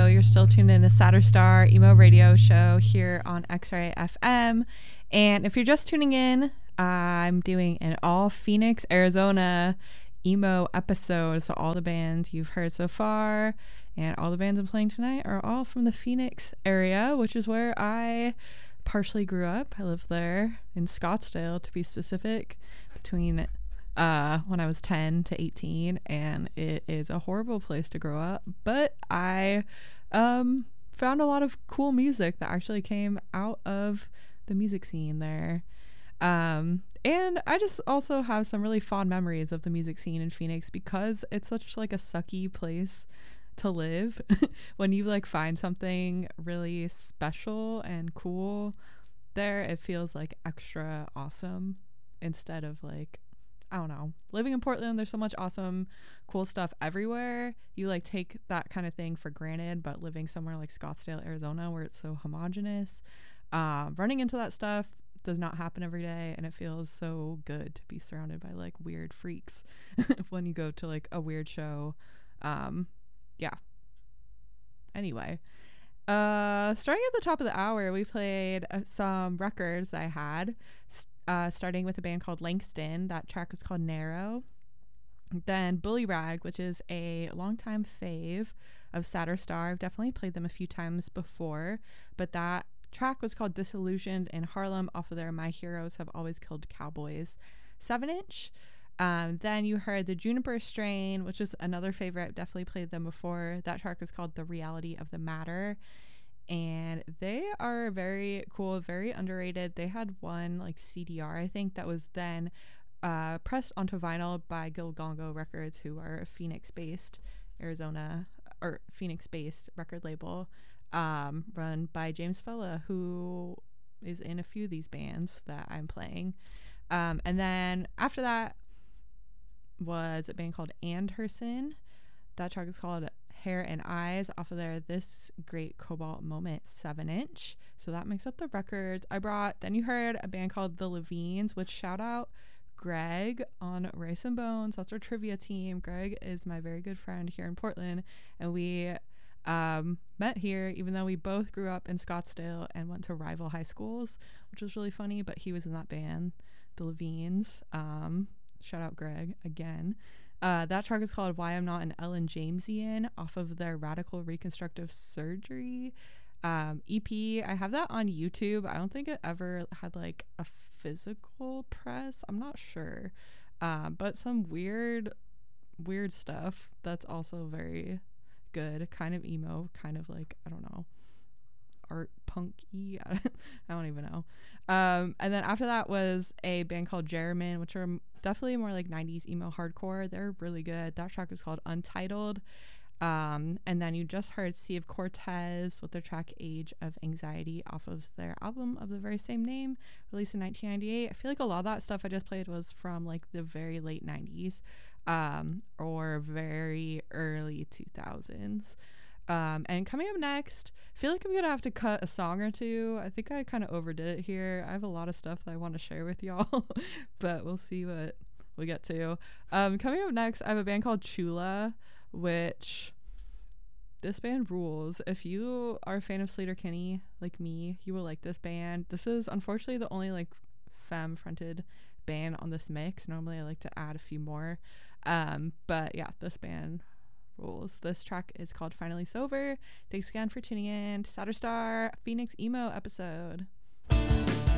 You're still tuned in to Star Emo Radio Show here on X-Ray FM. And if you're just tuning in, I'm doing an all Phoenix, Arizona emo episode. So all the bands you've heard so far and all the bands I'm playing tonight are all from the Phoenix area, which is where I partially grew up. I lived there in Scottsdale, to be specific, between when I was 10 to 18, and it is a horrible place to grow up, but I found a lot of cool music that actually came out of the music scene there. And I just also have some really fond memories of the music scene in Phoenix because it's such like a sucky place to live. When you like find something really special and cool there, it feels like extra awesome instead of like, I don't know, living in Portland, there's so much awesome, cool stuff everywhere. You like take that kind of thing for granted, but living somewhere like Scottsdale, Arizona, where it's so homogenous, running into that stuff does not happen every day, and it feels so good to be surrounded by like weird freaks when you go to like a weird show. Yeah. Anyway, starting at the top of the hour, we played some records that I had. Starting with a band called Langston. That track is called Narrow. Then Bully Rag, which is a longtime fave of Shatterstar. I've definitely played them a few times before, but that track was called Disillusioned in Harlem off of their My Heroes Have Always Killed Cowboys 7-inch. Then you heard the Juniper Strain, which is another favorite. I've definitely played them before. That track is called The Reality of the Matter. And they are very cool, very underrated. They had one like CDR, I think, that was then pressed onto vinyl by Gilgongo Records, who are a Phoenix-based record label, run by James Fella, who is in a few of these bands that I'm playing. And then after that was a band called Anderson. That track is called Hair and Eyes off of their This Great Cobalt Moment 7-inch. So that makes up the records I brought. Then you heard a band called The Levines, which shout out Greg on Rice and Bones. That's our trivia team. Greg is my very good friend here in Portland, and we met here even though we both grew up in Scottsdale and went to rival high schools, which was really funny. But he was in that band, The Levines. Shout out Greg again. That track is called Why I'm Not an Ellen Jamesian off of their Radical Reconstructive Surgery EP. I have that on YouTube. I don't think it ever had like a physical press. I'm not sure. But some weird stuff that's also very good. Kind of emo, kind of like, I don't know, art punky. I don't even know. And then after that was a band called Jeremy, which are definitely more like 90s emo hardcore. They're really good. That track is called Untitled. And then you just heard Sea of Cortez with their track Age of Anxiety off of their album of the very same name, released in 1998. I feel like a lot of that stuff I just played was from like the very late 90s or very early 2000s. And coming up next, I feel like I'm gonna have to cut a song or two. I think I kind of overdid it here. I have a lot of stuff that I want to share with y'all, but we'll see what we get to. Coming up next, I have a band called Chula, which this band rules. If you are a fan of Sleater-Kinney like me, you will like this band. This is unfortunately the only like femme fronted band on this mix. Normally I like to add a few more, but yeah, this band rules. This track is called Finally Sober. Thanks again for tuning in to Shatterstar Phoenix Emo episode.